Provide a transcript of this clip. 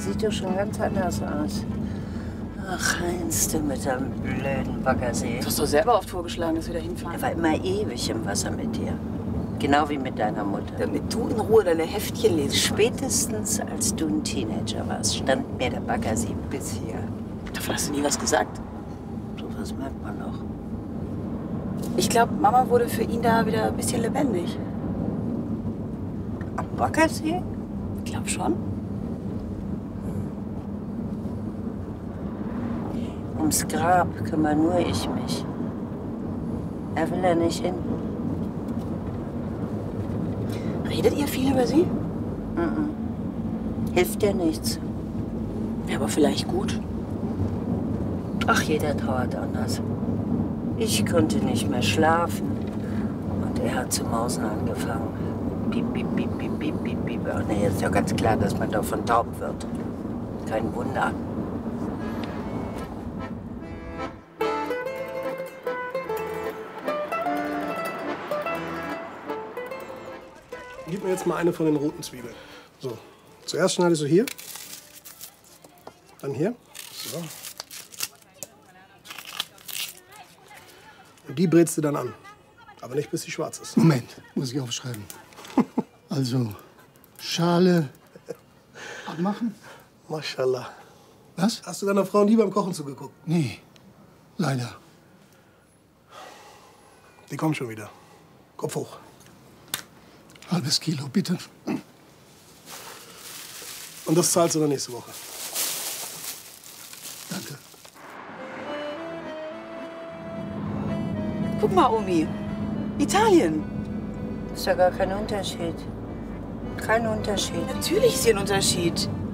sieht doch schon ganz anders aus. Ach, Heinz, du mit deinem blöden Baggersee. Du hast doch selber oft vorgeschlagen, dass wir da hinfahren. Er war immer ewig im Wasser mit dir. Genau wie mit deiner Mutter. Damit du in Ruhe deine Heftchen lesen. Spätestens als du ein Teenager warst, stand mir der Baggersee bis hier. Davon hast du nie was gesagt. So was merkt man doch. Ich glaube, Mama wurde für ihn da wieder ein bisschen lebendig. Am Baggersee? Ich glaube schon. Ums Grab kümmere nur ich mich. Er will ja nicht hin. Redet ihr viel über sie? Hilft dir nichts. Wäre aber vielleicht gut. Ach, jeder trauert anders. Ich konnte nicht mehr schlafen. Und er hat zu mausen angefangen. Piep, piep, piep, piep, piep, piep, piep. Und nee, ist ja ganz klar, dass man davon taub wird. Kein Wunder. Gib mir jetzt mal eine von den roten Zwiebeln. So, zuerst schneidest du hier. Dann hier. So. Und die brätst du dann an. Aber nicht, bis sie schwarz ist. Moment, muss ich aufschreiben. Also, Schale abmachen? Maschallah. Was? Hast du deiner Frau nie beim Kochen zugeguckt? Nee, leider. Die kommt schon wieder. Kopf hoch. Halbes Kilo, bitte. Und das zahlst du dann nächste Woche. Danke. Guck mal, Omi. Italien. Ist ja gar kein Unterschied. Kein Unterschied. Natürlich ist hier ein Unterschied.